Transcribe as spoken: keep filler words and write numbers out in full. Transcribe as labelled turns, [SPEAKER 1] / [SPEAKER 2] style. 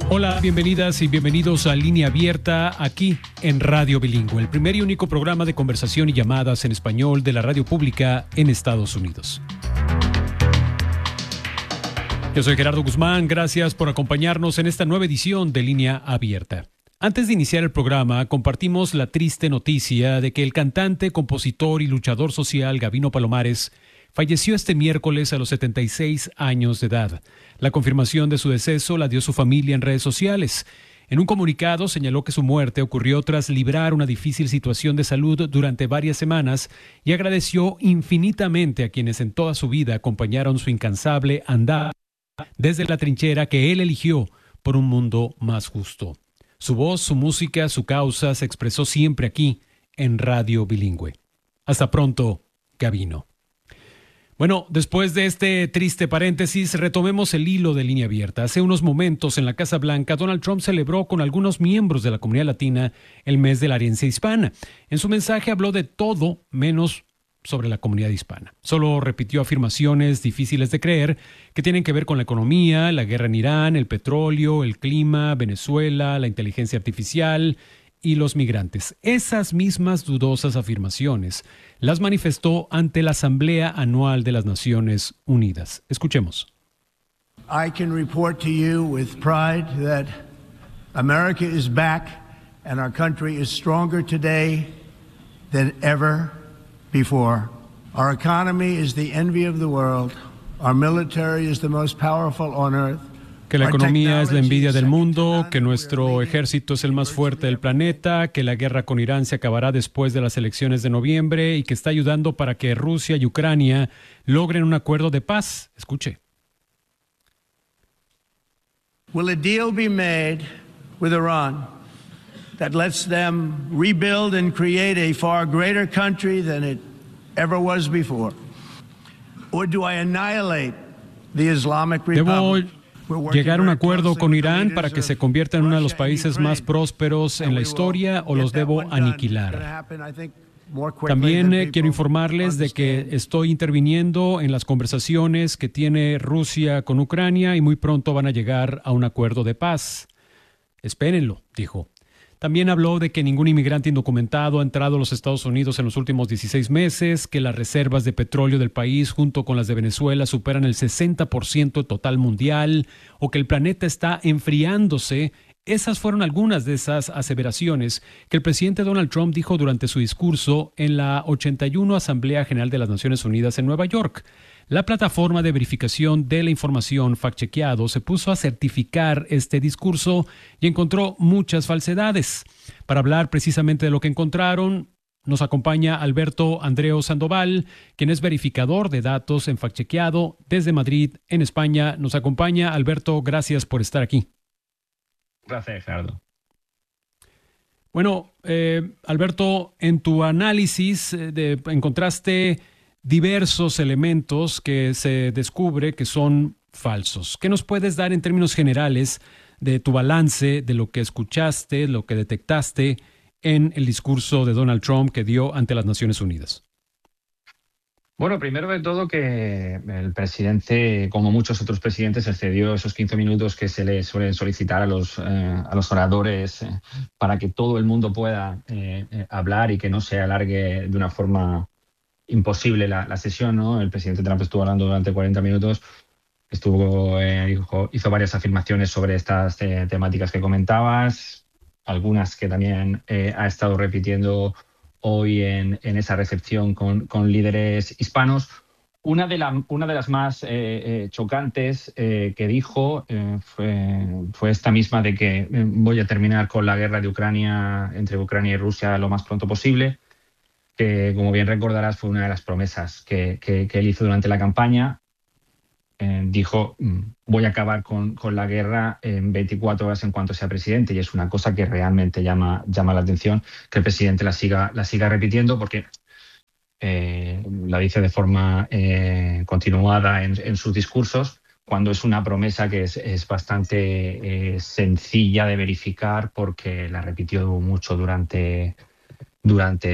[SPEAKER 1] Hola, bienvenidas y bienvenidos a Línea Abierta aquí en Radio Bilingüe, el primer y único programa de conversación y llamadas en español de la radio pública en Estados Unidos. Yo soy Gerardo Guzmán, gracias por acompañarnos en esta nueva edición de Línea Abierta. Antes de iniciar el programa, compartimos la triste noticia de que el cantante, compositor y luchador social Gabino Palomares falleció este miércoles a los setenta y seis años de edad. La confirmación de su deceso la dio su familia en redes sociales. En un comunicado señaló que su muerte ocurrió tras librar una difícil situación de salud durante varias semanas y agradeció infinitamente a quienes en toda su vida acompañaron su incansable andar desde la trinchera que él eligió por un mundo más justo. Su voz, su música, su causa se expresó siempre aquí en Radio Bilingüe. Hasta pronto, Gabino. Bueno, después de este triste paréntesis, retomemos el hilo de Línea Abierta. Hace unos momentos en la Casa Blanca, Donald Trump celebró con algunos miembros de la comunidad latina el mes de la herencia hispana. En su mensaje habló de todo menos sobre la comunidad hispana. Solo repitió afirmaciones difíciles de creer que tienen que ver con la economía, la guerra en Irán, el petróleo, el clima, Venezuela, la inteligencia artificial y los migrantes. Esas mismas dudosas afirmaciones las manifestó ante la Asamblea Anual de las Naciones Unidas. Escuchemos.
[SPEAKER 2] I can report to you with pride that America is back and our country is stronger today than ever before. Our economy is the envy of the world. Our military is the most powerful on earth.
[SPEAKER 1] Que la economía es la envidia del mundo, que nuestro ejército es el más fuerte del planeta, que la guerra con Irán se acabará después de las elecciones de noviembre y que está ayudando para que Rusia y Ucrania logren un acuerdo de paz. Escuche.
[SPEAKER 2] Will a deal be made with Iran that lets them rebuild and create a far greater country than it ever was before? Or do I annihilate the Islamic Republic?
[SPEAKER 1] Debo llegar a un acuerdo con Irán para que se convierta en uno de los países más prósperos en la historia o los debo aniquilar. También eh, quiero informarles de que estoy interviniendo en las conversaciones que tiene Rusia con Ucrania y muy pronto van a llegar a un acuerdo de paz. Espérenlo, dijo. También habló de que ningún inmigrante indocumentado ha entrado a los Estados Unidos en los últimos dieciséis meses, que las reservas de petróleo del país junto con las de Venezuela superan el sesenta por ciento total mundial o que el planeta está enfriándose. Esas fueron algunas de esas aseveraciones que el presidente Donald Trump dijo durante su discurso en la ochenta y uno Asamblea General de las Naciones Unidas en Nueva York. La plataforma de verificación de la información fact-chequeado se puso a certificar este discurso y encontró muchas falsedades. Para hablar precisamente de lo que encontraron, nos acompaña Alberto Andreu Sandoval, quien es verificador de datos en fact-chequeado desde Madrid, en España. Nos acompaña. Alberto, gracias por estar aquí.
[SPEAKER 3] Gracias, Gerardo.
[SPEAKER 1] Bueno, eh, Alberto, en tu análisis eh, de, encontraste diversos elementos que se descubre que son falsos. ¿Qué nos puedes dar en términos generales de tu balance, de lo que escuchaste, lo que detectaste en el discurso de Donald Trump que dio ante las Naciones Unidas?
[SPEAKER 3] Bueno, primero de todo que el presidente, como muchos otros presidentes, excedió esos quince minutos que se le suelen solicitar a los, eh, a los oradores eh, para que todo el mundo pueda eh, eh, hablar y que no se alargue de una forma imposible la, la sesión, ¿no? El presidente Trump estuvo hablando durante cuarenta minutos, estuvo eh, dijo, hizo varias afirmaciones sobre estas eh, temáticas que comentabas, algunas que también eh, ha estado repitiendo hoy en, en esa recepción con, con líderes hispanos. Una de, la, una de las más eh, eh, chocantes eh, que dijo eh, fue, fue esta misma de que eh, voy a terminar con la guerra de Ucrania, entre Ucrania y Rusia lo más pronto posible, que como bien recordarás fue una de las promesas que, que, que él hizo durante la campaña. Eh, dijo, voy a acabar con, con la guerra en veinticuatro horas en cuanto sea presidente, y es una cosa que realmente llama, llama la atención que el presidente la siga, la siga repitiendo, porque eh, la dice de forma eh, continuada en, en sus discursos, cuando es una promesa que es, es bastante eh, sencilla de verificar porque la repitió mucho durante, durante